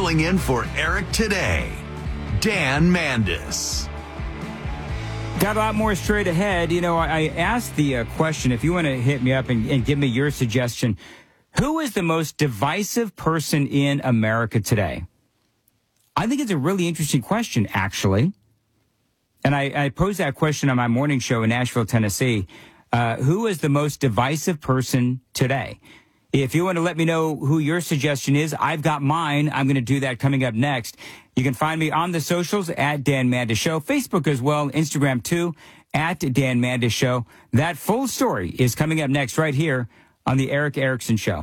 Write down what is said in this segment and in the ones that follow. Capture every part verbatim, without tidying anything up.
Filling in for Eric today, Dan Mandis. Got a lot more straight ahead. You know, I asked the uh, question, if you want to hit me up and, and give me your suggestion, who is the most divisive person in America today? I think it's a really interesting question, actually. And I, I posed that question on my morning show in Nashville, Tennessee. Uh, who is the most divisive person today? If you want to let me know who your suggestion is, I've got mine. I'm going to do that coming up next. You can find me on the socials at Dan Mandis Show, Facebook as well, Instagram too, at Dan Mandis Show. That full story is coming up next right here on the Eric Erickson Show.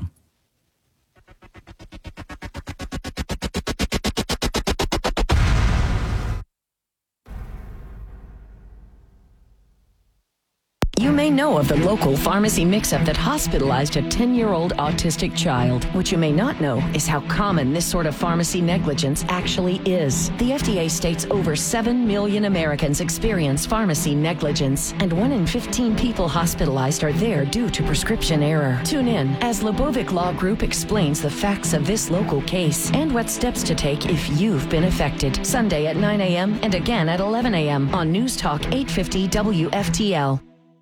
You may know of the local pharmacy mix-up that hospitalized a ten-year-old autistic child. What you may not know is how common this sort of pharmacy negligence actually is. The F D A states over seven million Americans experience pharmacy negligence, and one in fifteen people hospitalized are there due to prescription error. Tune in as Lebovic Law Group explains the facts of this local case and what steps to take if you've been affected. Sunday at nine a.m. and again at eleven a.m. on News Talk eight fifty W F T L.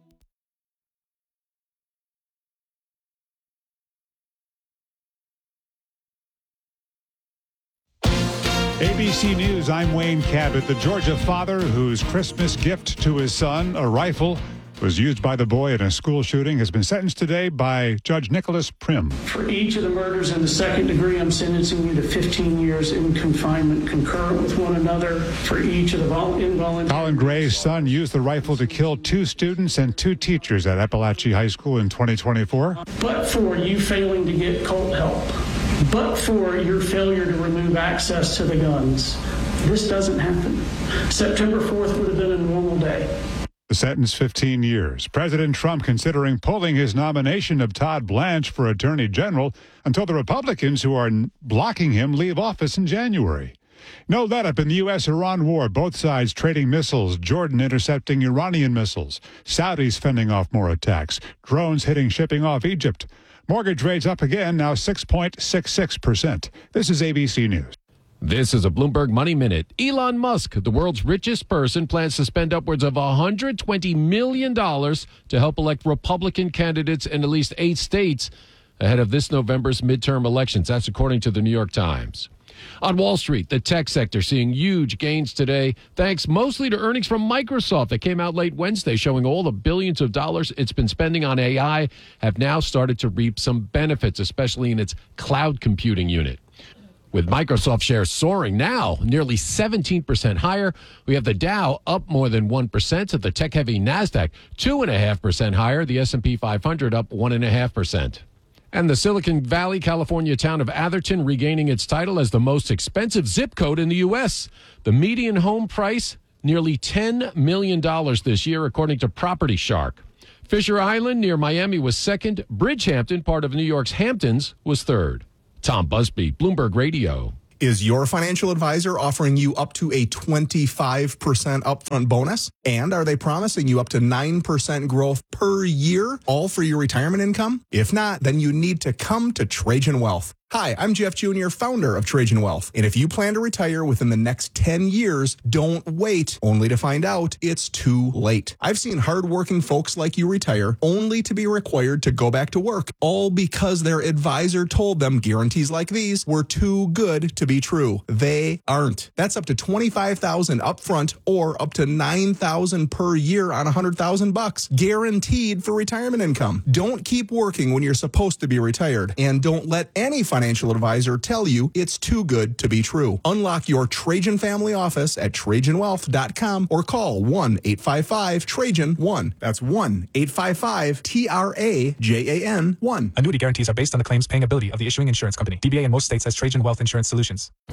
A B C News, I'm Wayne Cabot. The Georgia father whose Christmas gift to his son, a rifle, was used by the boy in a school shooting, has been sentenced today by Judge Nicholas Prim. For each of the murders in the second degree, I'm sentencing you to fifteen years in confinement, concurrent with one another. For each of the vol- involuntary... Colin Gray's son used the rifle to kill two students and two teachers at Appalachia High School in twenty twenty-four. But for you failing to get cult help, but for your failure to remove access to the guns, this doesn't happen. September fourth would have been a normal day. The sentence, fifteen years. President Trump considering pulling his nomination of Todd Blanche for Attorney General until the Republicans who are blocking him leave office in January. No let-up in the U S Iran war. Both sides trading missiles, Jordan intercepting Iranian missiles, Saudis fending off more attacks, drones hitting shipping off Egypt. Mortgage rates up again, now six point six six percent. This is A B C News. This is a Bloomberg Money Minute. Elon Musk, the world's richest person, plans to spend upwards of one hundred twenty million dollars to help elect Republican candidates in at least eight states ahead of this November's midterm elections. That's according to the New York Times. On Wall Street, the tech sector seeing huge gains today, thanks mostly to earnings from Microsoft that came out late Wednesday, showing all the billions of dollars it's been spending on A I have now started to reap some benefits, especially in its cloud computing unit. With Microsoft shares soaring now, nearly seventeen percent higher. We have the Dow up more than one percent, the tech-heavy NASDAQ two point five percent higher, the S and P five hundred up one point five percent. And the Silicon Valley, California town of Atherton regaining its title as the most expensive zip code in the U S. The median home price, nearly ten million dollars this year, according to Property Shark. Fisher Island near Miami was second. Bridgehampton, part of New York's Hamptons, was third. Tom Busby, Bloomberg Radio. Is your financial advisor offering you up to a twenty-five percent upfront bonus? And are they promising you up to nine percent growth per year, all for your retirement income? If not, then you need to come to Trajan Wealth. Hi, I'm Jeff Junior, founder of Trajan Wealth. And if you plan to retire within the next ten years, don't wait only to find out it's too late. I've seen hardworking folks like you retire only to be required to go back to work, all because their advisor told them guarantees like these were too good to be true. They aren't. That's up to twenty-five thousand dollars upfront or up to nine thousand dollars per year on one hundred thousand bucks, guaranteed for retirement income. Don't keep working when you're supposed to be retired, and don't let any financial financial advisor tell you it's too good to be true. Unlock your Trajan family office at Trajan Wealth dot com or call one eight five five Trajan one. That's one eight five five T R A J A N one. Annuity guarantees are based on the claims paying ability of the issuing insurance company. D B A in most states has Trajan Wealth Insurance Solutions.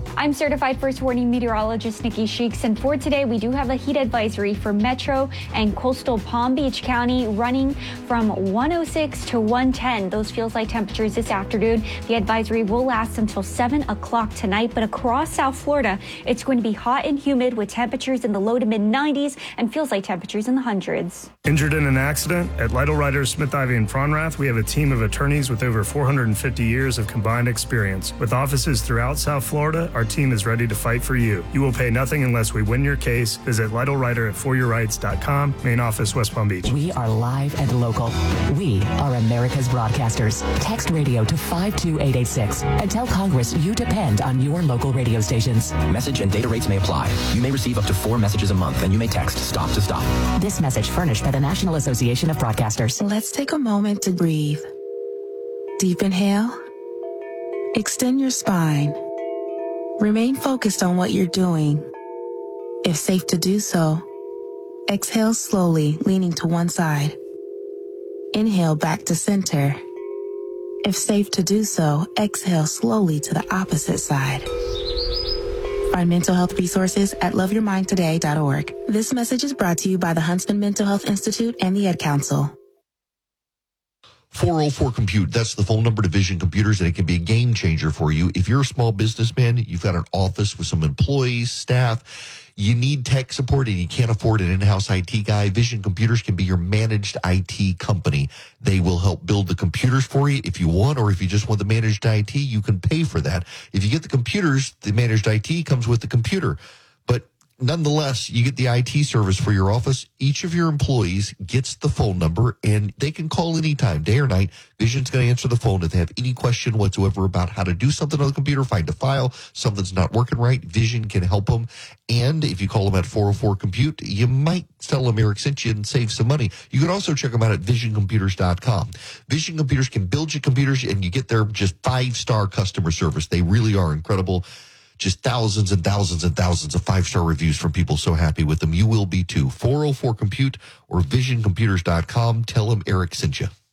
I'm certified first warning meteorologist Nikki Sheeks, and for today we do have a heat advisory for Metro and coastal Palm Beach County running from one oh six to one ten. Those feels like temperatures this afternoon. The advisory will last until seven o'clock tonight, but across South Florida, it's going to be hot and humid with temperatures in the low to mid nineties and feels like temperatures in the hundreds. Injured in an accident? At Lytle Ryder, Smith, Ivy, and Fronrath, we have a team of attorneys with over four hundred fifty years of combined experience. With offices throughout South Florida, our team is ready to fight for you. You will pay nothing unless we win your case. Visit Lytle Ryder at for your rights dot com, main office, West Palm Beach. We are live and local. We are America's broadcasters. Text radio to five two eight eight six and tell Congress you depend on your local radio stations. Message and data rates may apply. You may receive up to four messages a month, and you may text STOP to STOP. This message furnished by the National Association of Broadcasters. Let's take a moment to breathe. Deep inhale. Extend your spine. Remain focused on what you're doing. If safe to do so, exhale slowly, leaning to one side. Inhale back to center. If safe to do so, exhale slowly to the opposite side. Find mental health resources at love your mind today dot org. This message is brought to you by the Huntsman Mental Health Institute and the Ad Council. four oh four Compute, that's the phone number to Vision Computers, and it can be a game changer for you. If you're a small businessman, you've got an office with some employees, staff, you need tech support and you can't afford an in-house I T guy, Vision Computers can be your managed I T company. They will help build the computers for you if you want, or if you just want the managed I T, you can pay for that. If you get the computers, the managed I T comes with the computer. But nonetheless, you get the I T service for your office. Each of your employees gets the phone number, and they can call anytime, day or night. Vision's going to answer the phone if they have any question whatsoever about how to do something on the computer, find a file, something's not working right. Vision can help them. And if you call them at four oh four Compute, you might tell them Eric sent you and save some money. You can also check them out at vision computers dot com. Vision Computers can build you computers, and you get their just five-star customer service. They really are incredible. Just thousands and thousands and thousands of five-star reviews from people so happy with them. You will be too. four oh four Compute or vision computers dot com. Tell them Eric sent you.